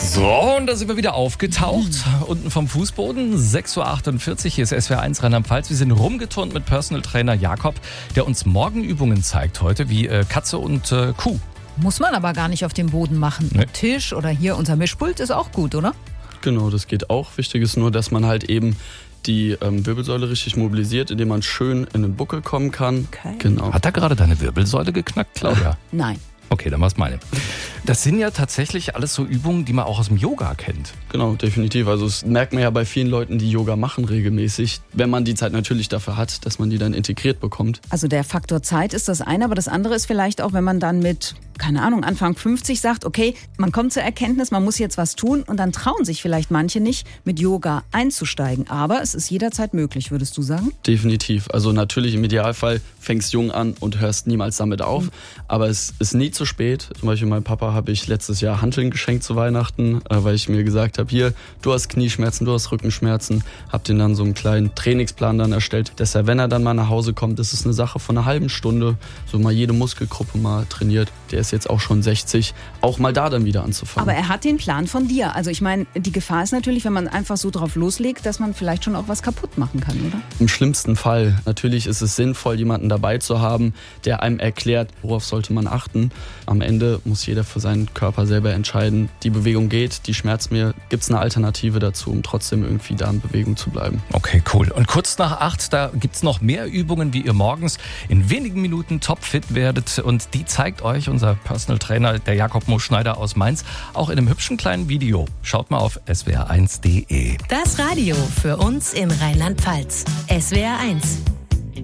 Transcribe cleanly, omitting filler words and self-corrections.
So, und da sind wir wieder aufgetaucht. Unten vom Fußboden, 6.48 Uhr, hier ist SWR1 Rheinland-Pfalz. Wir sind rumgeturnt mit Personal Trainer Jakob, der uns Morgenübungen zeigt heute, wie Katze und Kuh. Muss man aber gar nicht auf dem Boden machen. Nee. Tisch oder hier unser Mischpult ist auch gut, oder? Genau, das geht auch. Wichtig ist nur, dass man halt eben die Wirbelsäule richtig mobilisiert, indem man schön in den Buckel kommen kann. Okay. Genau. Hat da gerade deine Wirbelsäule geknackt, Claudia? Nein. Okay, dann war's meine. Das sind ja tatsächlich alles so Übungen, die man auch aus dem Yoga kennt. Genau, definitiv. Also das merkt man ja bei vielen Leuten, die Yoga machen regelmäßig, wenn man die Zeit natürlich dafür hat, dass man die dann integriert bekommt. Also der Faktor Zeit ist das eine, aber das andere ist vielleicht auch, wenn man dann mit, keine Ahnung, Anfang 50 sagt, okay, man kommt zur Erkenntnis, man muss jetzt was tun und dann trauen sich vielleicht manche nicht, mit Yoga einzusteigen. Aber es ist jederzeit möglich, würdest du sagen? Definitiv. Also natürlich im Idealfall fängst jung an und hörst niemals damit auf. Aber es ist nie zu spät. Zum Beispiel meinem Papa habe ich letztes Jahr Hanteln geschenkt zu Weihnachten, weil ich mir gesagt habe, hier, du hast Knieschmerzen, du hast Rückenschmerzen. Habe den dann so einen kleinen Trainingsplan dann erstellt, dass er, wenn er dann mal nach Hause kommt, das ist eine Sache von einer halben Stunde, so mal jede Muskelgruppe mal trainiert. Der ist jetzt auch schon 60, auch mal da dann wieder anzufangen. Aber er hat den Plan von dir. Also ich meine, die Gefahr ist natürlich, wenn man einfach so drauf loslegt, dass man vielleicht schon auch was kaputt machen kann, oder? Im schlimmsten Fall. Natürlich ist es sinnvoll, jemanden dabei zu haben, der einem erklärt, worauf sollte man achten. Am Ende muss jeder für seinen Körper selber entscheiden. Die Bewegung geht, die schmerzt mir. Gibt es eine Alternative dazu, um trotzdem irgendwie da in Bewegung zu bleiben? Okay, cool. Und kurz nach 8, da gibt's noch mehr Übungen, wie ihr morgens in wenigen Minuten topfit werdet. Und die zeigt euch unser Personal Trainer, der Jakob Moschneider aus Mainz, auch in einem hübschen kleinen Video. Schaut mal auf swr1.de. Das Radio für uns in Rheinland-Pfalz. SWR1